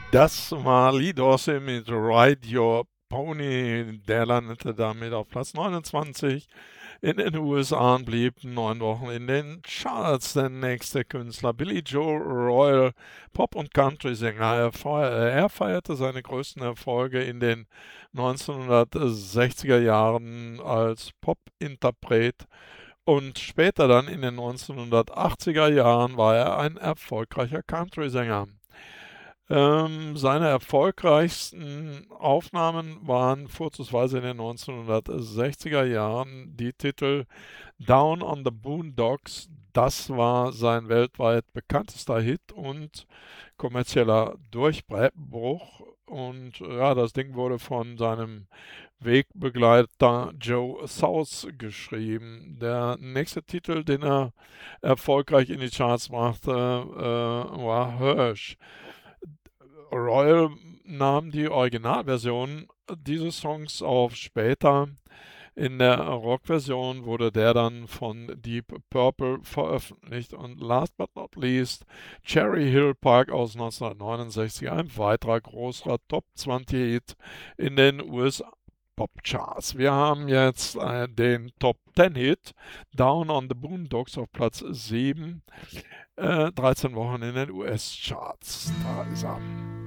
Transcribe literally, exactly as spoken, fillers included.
Das war Lee Dorsey mit Ride Your Pony. Der landete damit auf Platz neunundzwanzig in den U S A und blieb neun Wochen in den Charts. Der nächste Künstler, Billy Joe Royal, Pop- und Country-Sänger. Er, feier- er feierte seine größten Erfolge in den neunzehnhundertsechziger Jahren als Pop-Interpret und später dann in den neunzehnhundertachtziger Jahren war er ein erfolgreicher Country-Sänger. Ähm, seine erfolgreichsten Aufnahmen waren vorzugsweise in den neunzehnhundertsechziger Jahren die Titel Down on the Boondocks. Das war sein weltweit bekanntester Hit und kommerzieller Durchbruch. Und ja, das Ding wurde von seinem Wegbegleiter Joe South geschrieben. Der nächste Titel, den er erfolgreich in die Charts brachte, äh, war Hirsch. Royal nahm die Originalversion dieses Songs auf. Später in der Rockversion wurde der dann von Deep Purple veröffentlicht. Und last but not least, Cherry Hill Park aus neunzehnhundertneunundsechzig, ein weiterer großer Top zwanzig Hit in den U S Popcharts. Wir haben jetzt äh, den Top zehn Hit Down on the Boondocks auf Platz sieben, äh, dreizehn Wochen in den U S-Charts. Da ist er.